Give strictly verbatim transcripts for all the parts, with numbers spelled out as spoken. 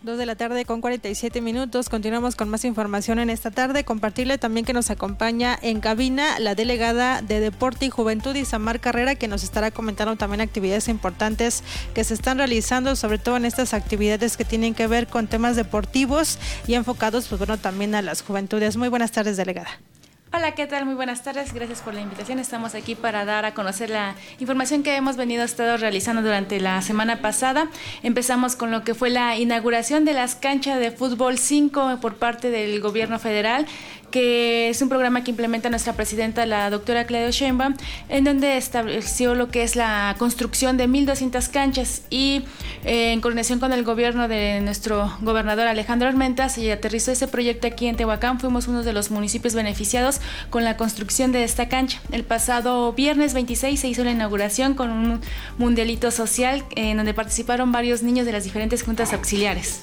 Dos de la tarde con cuarenta y siete minutos. Continuamos con más información en esta tarde. Compartirle también que nos acompaña en cabina la delegada de Deporte y Juventud, Isamar Carrera, que nos estará comentando también actividades importantes que se están realizando, sobre todo en estas actividades que tienen que ver con temas deportivos y enfocados, pues bueno, también a las juventudes. Muy buenas tardes, delegada. Hola, ¿qué tal? Muy buenas tardes, gracias por la invitación. Estamos aquí para dar a conocer la información que hemos venido estado realizando durante la semana pasada. Empezamos con lo que fue la inauguración de las canchas de fútbol cinco por parte del gobierno federal, que es un programa que implementa nuestra presidenta, la doctora Claudia Sheinbaum, en donde estableció lo que es la construcción de mil doscientas canchas y eh, en coordinación con el gobierno de nuestro gobernador Alejandro Armenta se aterrizó ese proyecto aquí en Tehuacán. Fuimos uno de los municipios beneficiados con la construcción de esta cancha. El pasado viernes veintiséis se hizo la inauguración con un mundialito social en donde participaron varios niños de las diferentes juntas auxiliares.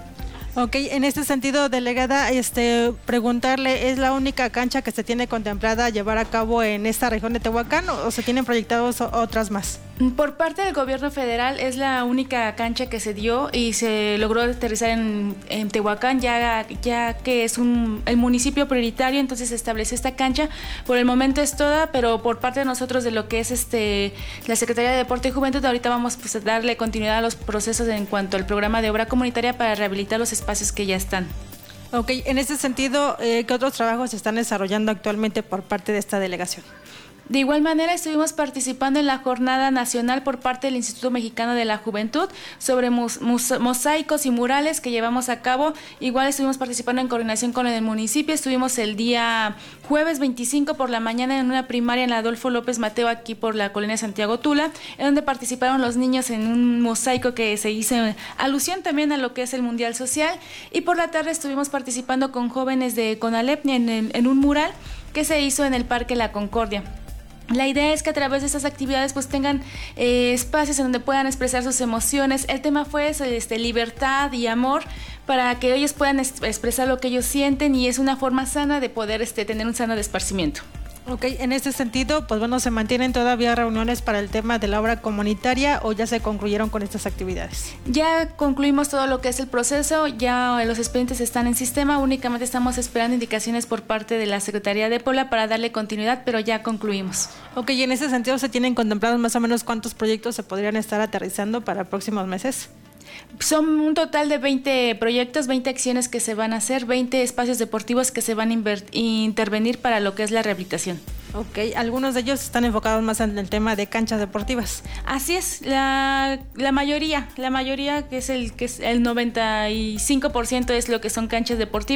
Ok, en este sentido, delegada, este, preguntarle, ¿es la única cancha que se tiene contemplada llevar a cabo en esta región de Tehuacán o se tienen proyectados otras más? Por parte del gobierno federal es la única cancha que se dio y se logró aterrizar en, en Tehuacán, ya, ya que es un, el municipio prioritario, entonces se estableció esta cancha. Por el momento es toda, pero por parte de nosotros de lo que es este la Secretaría de Deporte y Juventud, ahorita vamos pues, a darle continuidad a los procesos en cuanto al programa de obra comunitaria para rehabilitar los espacios que ya están. Ok, en ese sentido, eh, ¿qué otros trabajos se están desarrollando actualmente por parte de esta delegación? De igual manera, estuvimos participando en la jornada nacional por parte del Instituto Mexicano de la Juventud sobre mus- mus- mosaicos y murales que llevamos a cabo. Igual estuvimos participando en coordinación con el municipio. Estuvimos el día jueves veinticinco por la mañana en una primaria en la Adolfo López Mateo, aquí por la colonia Santiago Tula, en donde participaron los niños en un mosaico que se hizo alusión también a lo que es el Mundial Social. Y por la tarde estuvimos participando con jóvenes de CONALEP en, el, en un mural que se hizo en el Parque La Concordia. La idea es que a través de estas actividades pues tengan eh, espacios en donde puedan expresar sus emociones. El tema fue este, libertad y amor, para que ellos puedan es- expresar lo que ellos sienten, y es una forma sana de poder este, tener un sano esparcimiento. Ok, en este sentido, pues bueno, ¿se mantienen todavía reuniones para el tema de la obra comunitaria o ya se concluyeron con estas actividades? Ya concluimos todo lo que es el proceso, ya los expedientes están en sistema, únicamente estamos esperando indicaciones por parte de la Secretaría de Puebla para darle continuidad, pero ya concluimos. Ok, y en ese sentido, ¿se tienen contemplados más o menos cuántos proyectos se podrían estar aterrizando para próximos meses? Son un total de veinte proyectos, veinte acciones que se van a hacer, veinte espacios deportivos que se van a inver- intervenir para lo que es la rehabilitación. Ok, algunos de ellos están enfocados más en el tema de canchas deportivas. Así es, la, la mayoría, la mayoría que es el que es el noventa y cinco por ciento es lo que son canchas deportivas.